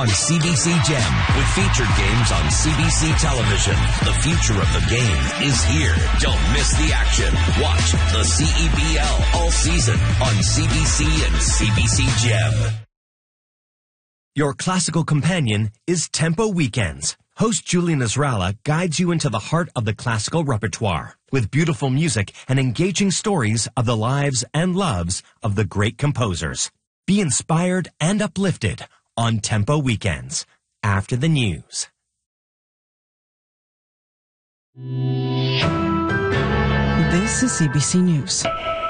on CBC Gem with featured games on CBC television. The future of the game is here. Don't miss the action. Watch the CEBL all season on CBC and CBC Gem. Your classical companion is Tempo Weekends. Host Julian Nasrallah guides you into the heart of the classical repertoire with beautiful music and engaging stories of the lives and loves of the great composers. Be inspired and uplifted on Tempo Weekends after the news. This is CBC News.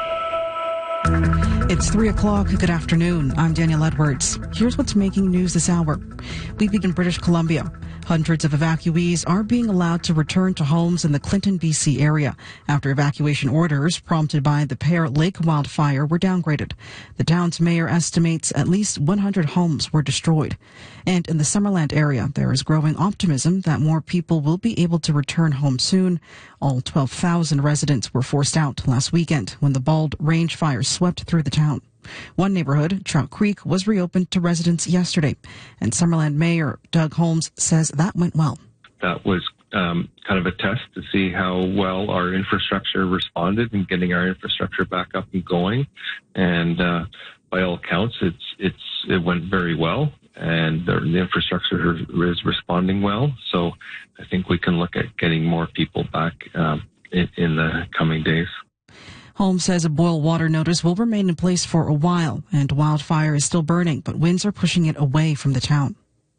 It's 3 o'clock. Good afternoon. I'm Danielle Edwards. Here's what's making news this hour. We begin British Columbia. Hundreds of evacuees are being allowed to return to homes in the Clinton, BC area after evacuation orders prompted by the Pear Lake wildfire were downgraded. The town's mayor estimates at least 100 homes were destroyed. And in the Summerland area, there is growing optimism that more people will be able to return home soon. All 12,000 residents were forced out last weekend when the Bald Range fire swept through the town. One neighborhood, Trout Creek, was reopened to residents yesterday, and Summerland Mayor Doug Holmes says that went well. That was kind of a test to see how well our infrastructure responded in getting our infrastructure back up and going. And by all accounts, it went very well, and the infrastructure is responding well. So I think we can look at getting more people back in the coming days. Holmes says a boil water notice will remain in place for a while, and wildfire is still burning, but winds are pushing it away from the town.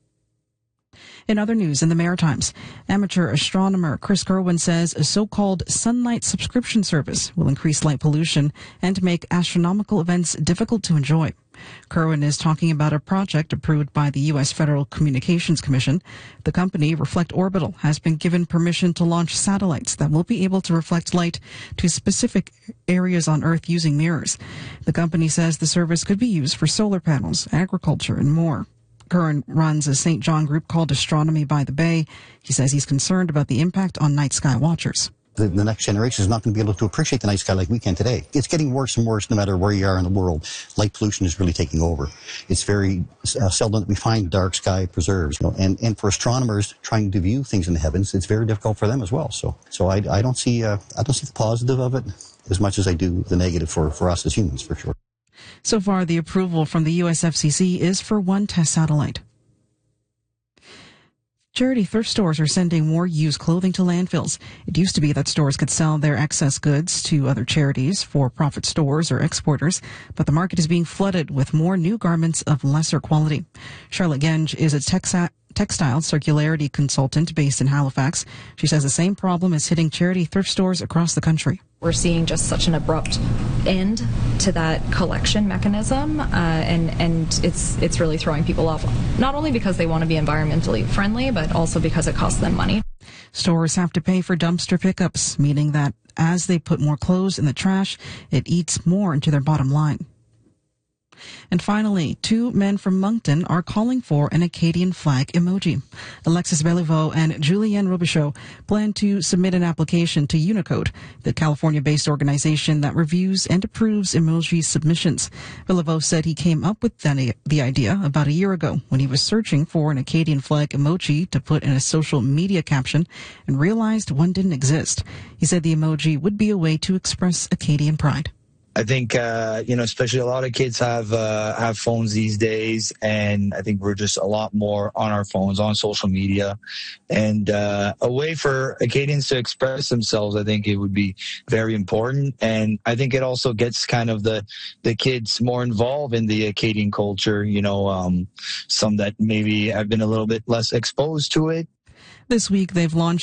In other news in the Maritimes, amateur astronomer Chris Kerwin says a so-called sunlight subscription service will increase light pollution and make astronomical events difficult to enjoy. Kerwin is talking about a project approved by the U.S. Federal Communications Commission. The company, Reflect Orbital, has been given permission to launch satellites that will be able to reflect light to specific areas on Earth using mirrors. The company says the service could be used for solar panels, agriculture, and more. Curran runs a St. John group called Astronomy by the Bay. He says he's concerned about the impact on night sky watchers. The next generation is not going to be able to appreciate the night sky like we can today. It's getting worse and worse no matter where you are in the world. Light pollution is really taking over. It's very seldom that we find dark sky preserves. And for astronomers trying to view things in the heavens, it's very difficult for them as well. So I don't see the positive of it as much as I do the negative for us as humans, for sure. So far, the approval from the US FCC is for one test satellite. Charity thrift stores are sending more used clothing to landfills. It used to be that stores could sell their excess goods to other charities, for-profit stores, or exporters, but the market is being flooded with more new garments of lesser quality. Charlotte Genge is a textile circularity consultant based in Halifax. She says the same problem is hitting charity thrift stores across the country. We're seeing just such an abrupt end to that collection mechanism, and it's really throwing people off, not only because they want to be environmentally friendly, but also because it costs them money. Stores have to pay for dumpster pickups, meaning that as they put more clothes in the trash, it eats more into their bottom line. And finally, two men from Moncton are calling for an Acadian flag emoji. Alexis Beliveau and Julien Robichaud plan to submit an application to Unicode, the California-based organization that reviews and approves emoji submissions. Beliveau said he came up with the idea about a year ago when he was searching for an Acadian flag emoji to put in a social media caption and realized one didn't exist. He said the emoji would be a way to express Acadian pride. I think, especially a lot of kids have phones these days, and I think we're just a lot more on our phones, on social media, and a way for Acadians to express themselves. I think it would be very important, and I think it also gets kind of the kids more involved in the Acadian culture. Some that maybe have been a little bit less exposed to it. This week, they've launched